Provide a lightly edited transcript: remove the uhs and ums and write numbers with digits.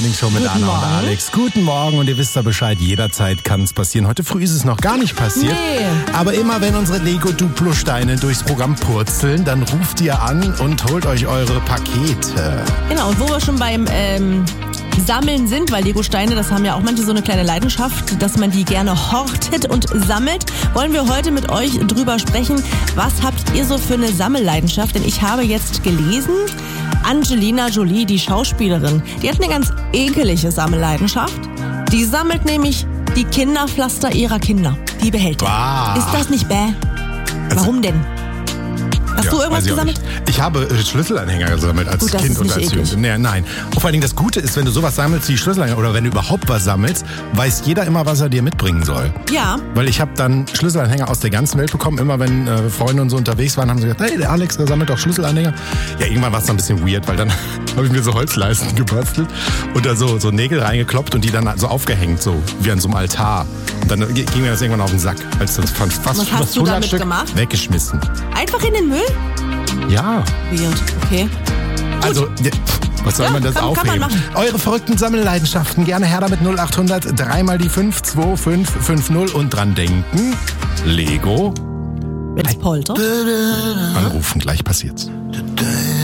Morning Show mit Anna und Alex. Guten Morgen und ihr wisst ja Bescheid, jederzeit kann es passieren. Heute früh ist es noch gar nicht passiert. Nee. Aber immer wenn unsere Lego-Duplo-Steine durchs Programm purzeln, dann ruft ihr an und holt euch eure Pakete. Genau, und wo wir schon beim Sammeln sind, weil Lego-Steine, das haben ja auch manche so eine kleine Leidenschaft, dass man die gerne hortet und sammelt, wollen wir heute mit euch drüber sprechen, was habt ihr so für eine Sammelleidenschaft? Denn ich habe jetzt gelesen, Angelina Jolie, die Schauspielerin, die hat eine ganz ekelige Sammelleidenschaft. Die sammelt nämlich die Kinderpflaster ihrer Kinder. Die behält Wow. Ist das nicht bäh? Warum denn? Hast du irgendwas gesammelt? Ich habe Schlüsselanhänger gesammelt als Gut, das Kind ist und nicht als eklig. Jugendlicher. Nein. Und vor allen Dingen das Gute ist, wenn du sowas sammelst wie Schlüsselanhänger oder wenn du überhaupt was sammelst, weiß jeder immer, was er dir mitbringen soll. Ja. Weil ich habe dann Schlüsselanhänger aus der ganzen Welt bekommen. Immer wenn Freunde und so unterwegs waren, haben sie gesagt, hey, der Alex, der sammelt doch Schlüsselanhänger. Ja, irgendwann war es noch ein bisschen weird, weil dann habe ich mir so Holzleisten gebastelt und da so Nägel reingekloppt und die dann so aufgehängt, so wie an so einem Altar. Und dann ging mir das irgendwann auf den Sack. Als das fast Was hast du 100 damit Stück gemacht? weggeschmissen. Einfach in den Müll? Ja. Weird, okay. Also, was soll man das kann man aufheben? machen. Eure verrückten Sammelleidenschaften. Gerne her damit 0800 3 mal die 5 2550 und dran denken. Lego. Wenn's poltert. Anrufen, gleich passiert's.